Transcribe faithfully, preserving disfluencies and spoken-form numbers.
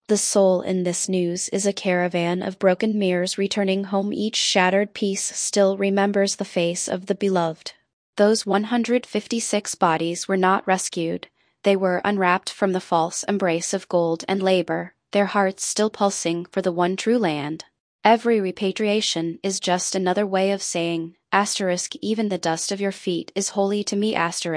The soul in this news is a caravan of broken mirrors returning home. Each shattered piece still remembers the face of the beloved. Those one hundred fifty-six bodies were not rescued. They were unwrapped from the false embrace of gold and labor, their hearts still pulsing for the one true land. Every repatriation is just another way of saying, asterisk, even the dust of your feet is holy to me, asterisk.